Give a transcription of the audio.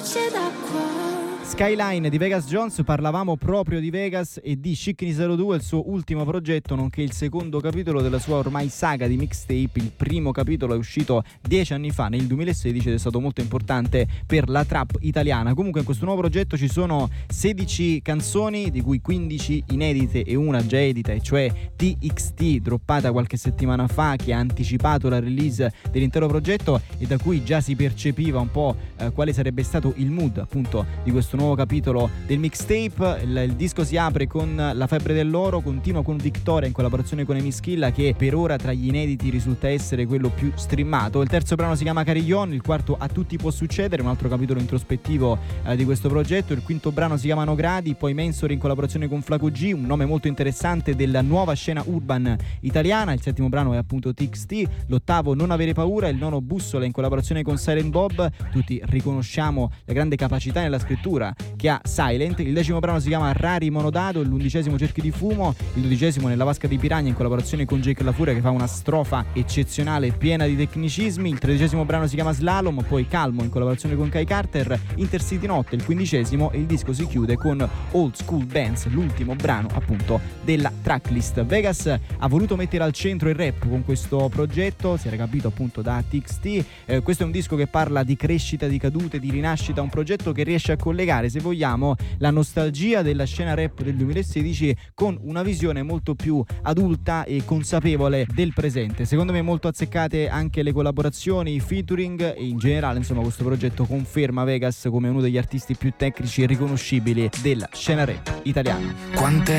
luce d'acqua. Skyline di Vegas Jones, parlavamo proprio di Vegas e di Shikini 02, il suo ultimo progetto, nonché il secondo capitolo della sua ormai saga di mixtape. Il primo capitolo è uscito 10 anni fa, nel 2016, ed è stato molto importante per la trap italiana. Comunque in questo nuovo progetto ci sono 16 canzoni, di cui 15 inedite e una già edita, e cioè TXT, droppata qualche settimana fa, che ha anticipato la release dell'intero progetto e da cui già si percepiva un po' quale sarebbe stato il mood appunto di questo nuovo capitolo del mixtape. Il disco si apre con La febbre dell'oro, continua con Victoria in collaborazione con Emischilla, che per ora tra gli inediti risulta essere quello più streamato. Il terzo brano si chiama Carillon, il quarto A tutti può succedere, un altro capitolo introspettivo di questo progetto. Il quinto brano si chiama No Gradi, poi Mensor in collaborazione con Flaco G, un nome molto interessante della nuova scena urban italiana. Il settimo brano è appunto TXT, l'ottavo Non avere paura, il nono Bussola in collaborazione con Silent Bob. Tutti riconosciamo la grande capacità nella scrittura che ha Silent. Il decimo brano si chiama Rari Monodado, l'11° Cerchio di fumo, il 12° Nella vasca di Piragna in collaborazione con Jake La Furia, che fa una strofa eccezionale piena di tecnicismi. Il 13° brano si chiama Slalom, poi Calmo in collaborazione con Kai Carter, Intercity Notte il 15°, e il disco si chiude con Old School Dance, l'ultimo brano appunto della tracklist. Vegas ha voluto mettere al centro il rap con questo progetto, si era capito appunto da TXT. Questo è un disco che parla di crescita, di cadute, di rinascita, un progetto che riesce a collegare, se vogliamo, la nostalgia della scena rap del 2016 con una visione molto più adulta e consapevole del presente. Secondo me molto azzeccate anche le collaborazioni, i featuring, e in generale insomma questo progetto conferma Vegas come uno degli artisti più tecnici e riconoscibili della scena rap italiana.